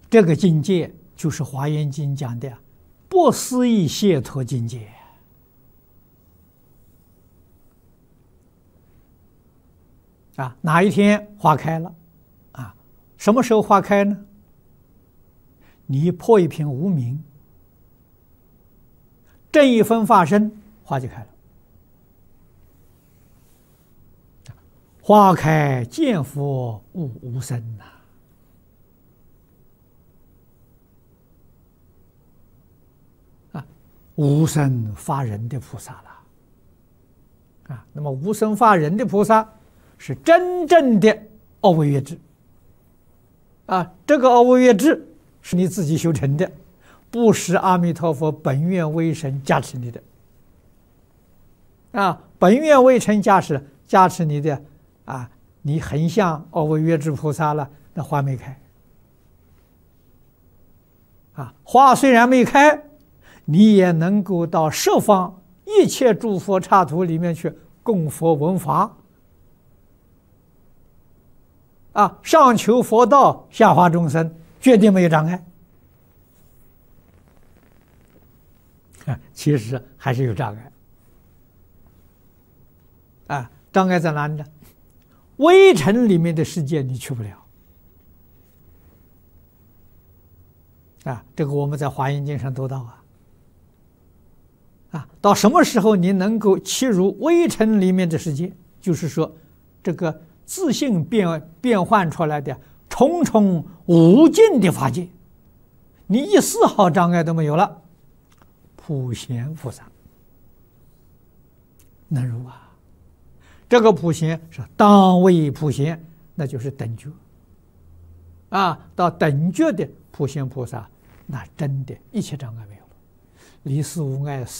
这个境界就是《华严经》讲的不思议解脱境界啊！哪一天花开了啊？什么时候花开呢？你破一品无明，正一分法身，花就开了。花开见佛悟无生呐！无生发人的菩萨了啊！那么无生发人的菩萨是真正的阿惟越致啊！这个阿惟越致是你自己修成的，不是阿弥陀佛本愿威神加持你的啊！本愿威神加持你的啊！你很像阿惟越致菩萨了，那花没开啊！花虽然没开，你也能够到十方一切诸佛刹土里面去供佛闻法啊！上求佛道，下化众生，绝对没有障碍啊！其实还是有障碍啊！障碍在哪里呢？微尘里面的世界你去不了啊！这个我们在《华严经》上读到啊，到什么时候你能够契入微尘里面的世界？就是说，这个自性变换出来的重重无尽的法界，你一丝毫障碍都没有了。普贤菩萨能入啊！这个普贤是当为普贤，那就是等觉啊！到等觉的普贤菩萨，那真的一切障碍没有了，离世无碍。